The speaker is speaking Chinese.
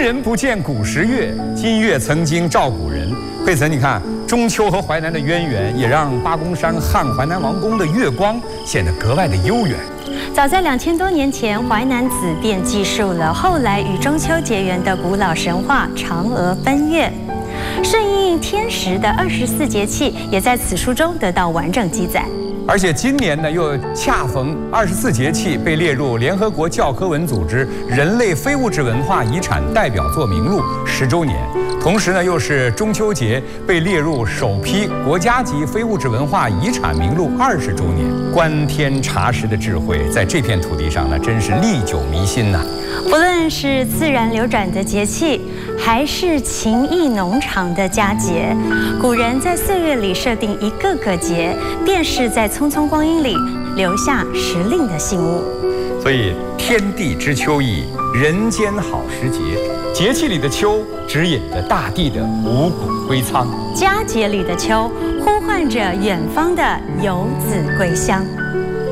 人不见古时月，今月曾经照古人。惠岑，你看中秋和淮南的渊源，也让八公山汉淮南王宫的月光显得格外的悠远。 早在2000多年前，淮南子便记述了后来与中秋结缘的古老神话嫦娥奔月。顺应天时的24节气，也在此书中得到完整记载。 而且今年呢，又恰逢24节气被列入联合国教科文组织人类非物质文化遗产代表作名录10周年，同时呢，又是中秋节被列入首批国家级非物质文化遗产名录20周年。观天察时的智慧，在这片土地上呢，真是历久弥新呐。 不论是自然流转的节气，还是情意浓长的佳节，古人在岁月里设定一个个节，便是在匆匆光阴里留下时令的信物。 所以天地之秋意，人间好时节。节气里的秋，指引着大地的五谷归仓； 佳节里的秋，呼唤着远方的游子归乡。